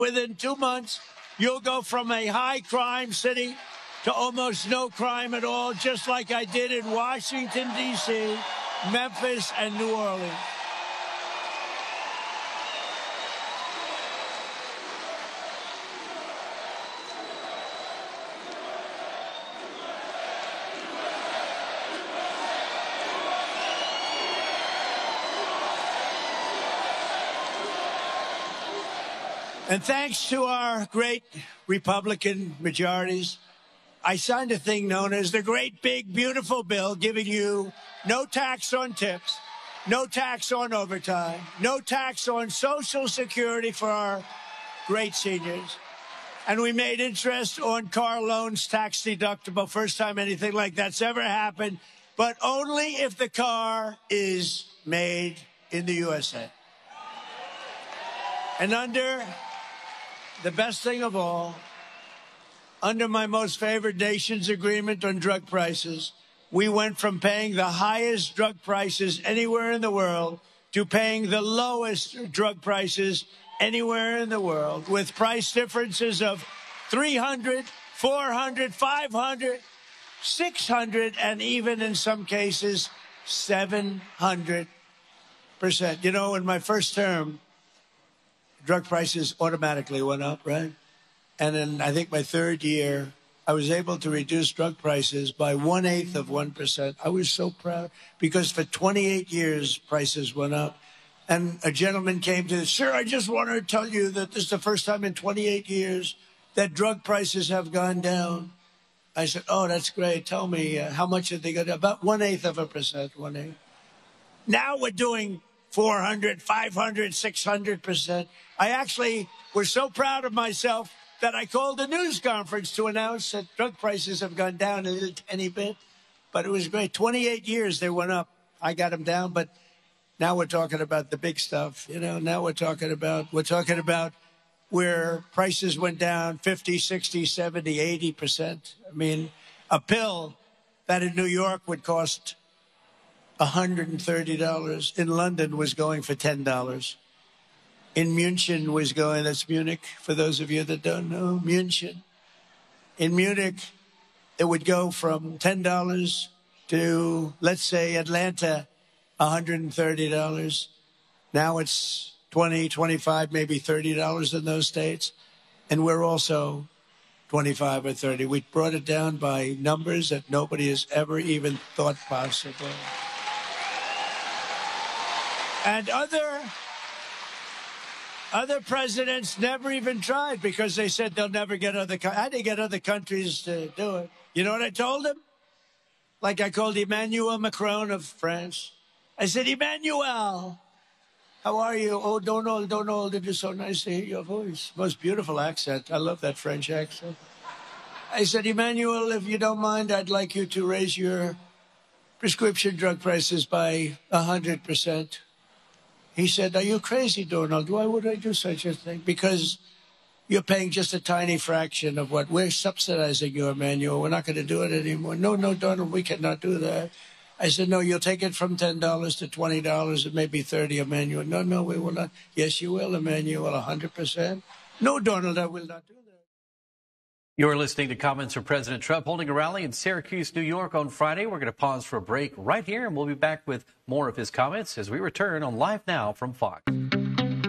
Within 2 months, you'll go from a high-crime city to almost no crime at all, just like I did in Washington, D.C., Memphis, and New Orleans. And thanks to our great Republican majorities, I signed a thing known as the Great Big Beautiful Bill, giving you no tax on tips, no tax on overtime, no tax on Social Security for our great seniors. And we made interest on car loans tax deductible, first time anything like that's ever happened, but only if the car is made in the USA. And under the best thing of all, under my most favored nation's agreement on drug prices, we went from paying the highest drug prices anywhere in the world to paying the lowest drug prices anywhere in the world, with price differences of 300, 400, 500, 600, and even in some cases, 700%. You know, in my first term, drug prices automatically went up, right? And in, I think, my third year, I was able to reduce drug prices by 1/8 of 1%. I was so proud because for 28 years, prices went up. And a gentleman came to, sir, I just want to tell you that this is the first time in 28 years that drug prices have gone down. I said, oh, that's great. Tell me, how much did they go down? About 1/8 of 1%, 1/8. Now we're doing 400, 500, 600%. I actually was so proud of myself that I called a news conference to announce that drug prices have gone down a little tiny bit. But it was great. 28 years they went up. I got them down. But now we're talking about the big stuff. You know, now we're talking about where prices went down 50, 60, 70, 80%. I mean, a pill that in New York would cost $130 in London was going for $10. In München was going, that's Munich, for those of you that don't know, München. In Munich, it would go from $10 to, let's say, Atlanta, $130. Now it's $20, $25, maybe $30 in those states. And we're also 25 or 30. We brought it down by numbers that nobody has ever even thought possible. And other presidents never even tried because they said they'll never get how do you get other countries to do it? You know what I told them? Like I called Emmanuel Macron of France. I said, Emmanuel, how are you? Oh, Donald, it is so nice to hear your voice. Most beautiful accent. I love that French accent. I said, Emmanuel, if you don't mind, I'd like you to raise your prescription drug prices by 100%. He said, are you crazy, Donald? Why would I do such a thing? Because you're paying just a tiny fraction of what we're subsidizing you, Emmanuel. We're not going to do it anymore. No, Donald, we cannot do that. I said, no, you'll take it from $10 to $20 and maybe $30, Emmanuel. No, we will not. Yes, you will, Emmanuel, 100%. No, Donald, I will not do that. You're listening to comments from President Trump holding a rally in Syracuse, New York on Friday. We're going to pause for a break right here, and we'll be back with more of his comments as we return on Live Now from Fox.